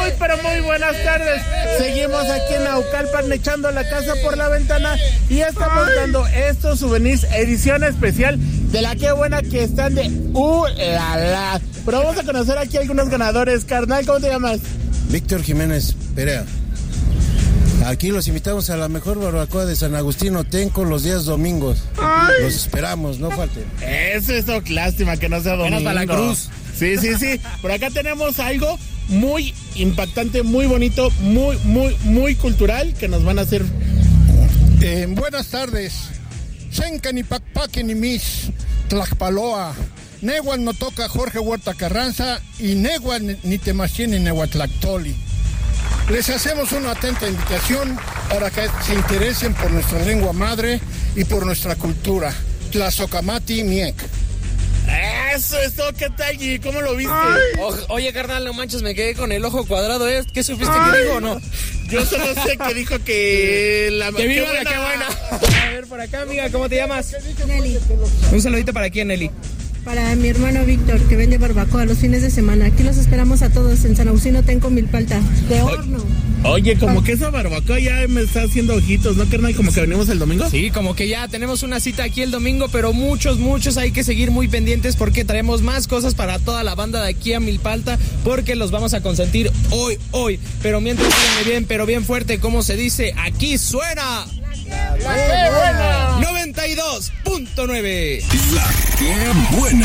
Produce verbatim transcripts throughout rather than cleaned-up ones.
Muy, pero muy buenas tardes. Seguimos aquí en Naucalpan echando la casa por la ventana y estamos dando estos souvenirs edición especial de la que buena que están de uh, la, la. Pero vamos a conocer aquí algunos ganadores. Carnal, ¿cómo te llamas? Víctor Jiménez Perea. Aquí los invitamos a la mejor barbacoa de San Agustín Otenco los días domingos. Ay. Los esperamos, no falten. Eso es todo, lástima que no sea domingo. Buenas para la cruz. Sí, sí, sí. Por acá tenemos algo muy impactante, muy bonito, muy, muy, muy cultural que nos van a hacer. Eh, buenas tardes. Senca ni Pacpaqui ni Mis, Tlaxpaloa. Neguan no toca Jorge Huerta Carranza y Neguan ni Temachín ni Nehuatlactoli. Les hacemos una atenta invitación para que se interesen por nuestra lengua madre y por nuestra cultura. Tlazocamati Miek. Eso es todo, ¿qué tal? ¿Y cómo lo viste? O, oye, carnal, no manches, me quedé con el ojo cuadrado. ¿eh? ¿Qué supiste Ay. que dijo o no? Yo solo sé que dijo que la que viva la que buena. A ver, por acá, amiga, ¿cómo te llamas? Nelly. Un saludito para quién, Nelly. Para mi hermano Víctor, que vende barbacoa los fines de semana. Aquí los esperamos a todos en San Agustín Otenco, Milpalta, de horno. Oye, como que esa barbacoa ya me está haciendo ojitos, ¿no, carnal? Como que venimos el domingo. Sí, como que ya tenemos una cita aquí el domingo, pero muchos, muchos hay que seguir muy pendientes porque traemos más cosas para toda la banda de aquí a Milpalta, porque los vamos a consentir hoy, hoy. Pero mientras, díganme bien, pero bien fuerte, ¿cómo se dice? Aquí suena... La que buena. noventa y dos punto nueve. La que buena.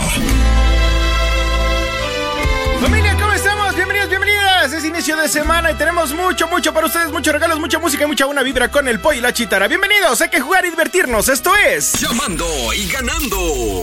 Familia, ¿cómo estamos? Bienvenidos, bienvenidas. Es inicio de semana y tenemos mucho, mucho para ustedes. Muchos regalos, mucha música y mucha buena vibra con el Pollo y la Chitara. Bienvenidos, hay que jugar y divertirnos. Esto es... Llamando y ganando.